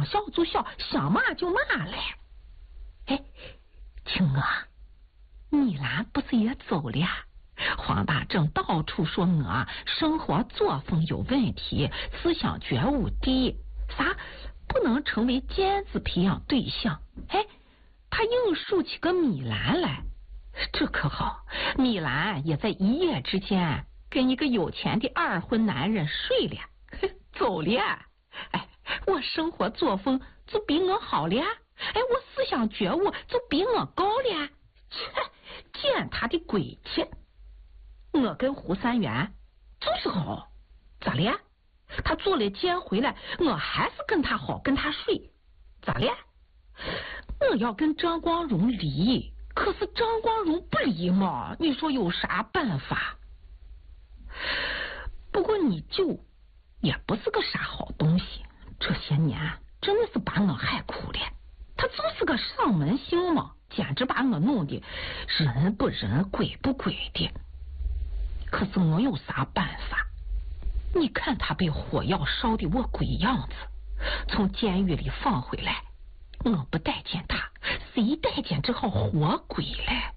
想笑就笑，想骂就骂嘞。哎，青啊，米兰不是也走了呀？黄大正到处说我生活作风有问题，思想觉悟低，啥不能成为尖子培养对象。哎，他硬竖起个米兰来，这可好，米兰也在一夜之间跟一个有钱的二婚男人睡了，走了。哎，我生活作风就比我好了，哎，我思想觉悟就比我高了。切，见他的鬼气！我跟胡三元就是好，咋了？他做了奸回来，我还是跟他好，跟他睡，咋了？我要跟张光荣离，可是张光荣不离嘛，你说有啥办法？不过你舅也不是个啥好东西，这些年真的是把我害苦了。他就是个上门星嘛，简直把我弄得人不人鬼不鬼的。可是我有啥办法？你看他被火药烧的我鬼样子，从监狱里放回来，我不待见他，谁待见这号活鬼嘞？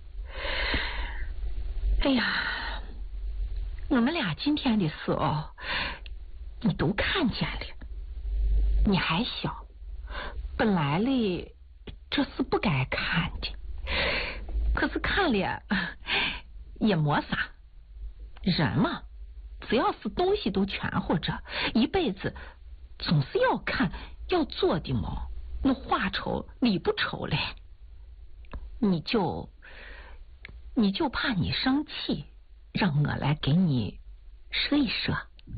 哎呀，我们俩今天的事你都看见了。你还小，本来嘞这是不该看的，可是看了也没啥。人嘛，只要是东西都全活着，一辈子总是要看要做的嘛。那话丑理不丑嘞，你就怕你生气，让我来给你说一说。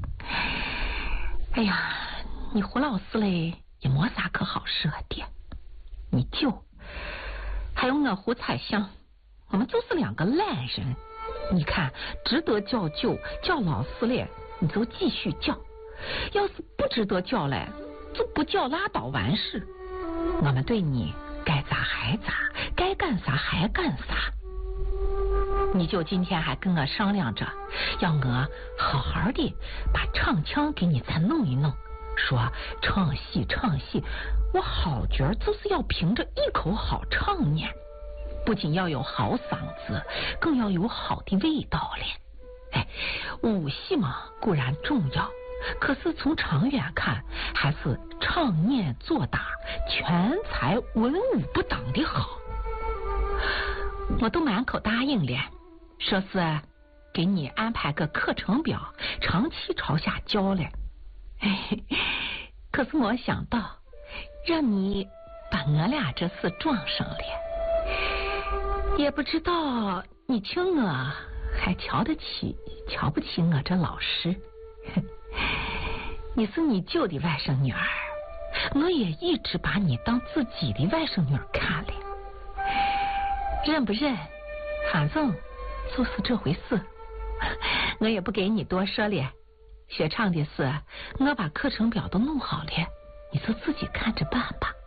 哎呀，你胡老师嘞也没啥可好说的，你舅还有我胡彩香，我们就是两个烂人。你看，值得叫舅叫老师嘞，你就继续叫；要是不值得叫嘞，就不叫拉倒完事。我们对你该咋还咋，该干啥还干啥。你舅今天还跟我商量着，要我好好的把唱腔给你再弄一弄，说唱戏，我好角就是要凭着一口好唱念。不仅要有好嗓子，更要有好的味道嘞。哎，武戏嘛固然重要，可是从长远看，还是唱念做打全才文武不挡的好。我都满口答应了，说是给你安排个课程表，长期朝下教了。哎，可是我想到让你把我俩这事撞上了，也不知道你听我还瞧不起我这老师。你是你舅的外甥女儿，我也一直把你当自己的外甥女儿看了，认不认反正就是这回事，我也不给你多说了。学唱的事我把课程表都弄好了，你就自己看着办吧。